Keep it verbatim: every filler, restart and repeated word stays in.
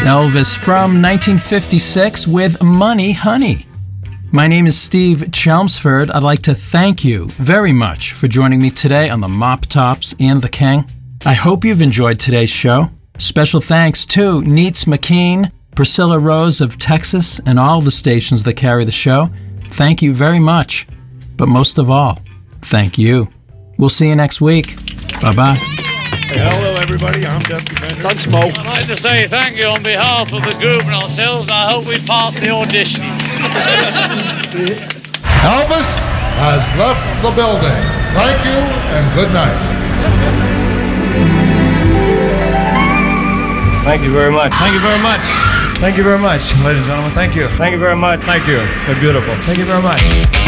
Elvis from nineteen fifty-six with Money Honey. My name is Steve Chelmsford. I'd like to thank you very much for joining me today on the Mop Tops and the King. I hope you've enjoyed today's show. Special thanks to Neats McKean, Priscilla Rose of Texas, and all the stations that carry the show. Thank you very much. But most of all, thank you. We'll see you next week. Bye-bye. Hey, hello, everybody. I'm Dusty Bender. Gunsmoke. I'd like to say thank you on behalf of the group and ourselves. I hope we pass the audition. Elvis has left the building. Thank you and good night. Thank you very much. Thank you very much. Thank you very much, ladies and gentlemen. Thank you. Thank you very much. Thank you. They're beautiful. Thank you very much.